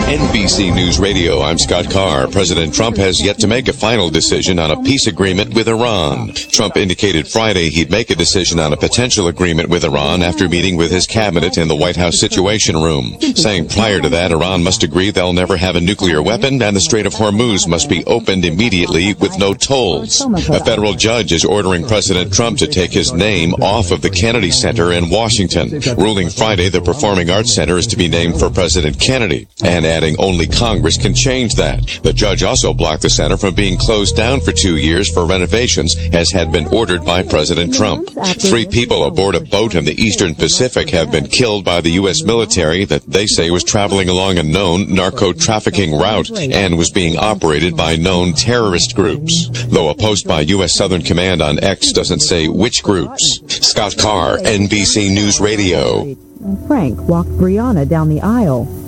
NBC News Radio, I'm Scott Carr. President Trump has yet to make a final decision on a peace agreement with Iran. Trump indicated Friday he'd make a decision on a potential agreement with Iran after meeting with his cabinet in the White House Situation Room, saying prior to that Iran must agree they'll never have a nuclear weapon and the Strait of Hormuz must be opened immediately with no tolls. A federal judge is ordering President Trump to take his name off of the Kennedy Center in Washington, ruling Friday the Performing Arts Center is to be named for President Kennedy, and adding only Congress can change that. The judge also blocked the center from being closed down for 2 years for renovations, as had been ordered by President Trump. 3 people aboard a boat in the Eastern Pacific have been killed by the U.S. military that they say was traveling along a known narco-trafficking route and was being operated by known terrorist groups, though a post by U.S. Southern Command on X doesn't say which groups. Scott Carr, NBC News Radio. Frank walked Brianna down the aisle.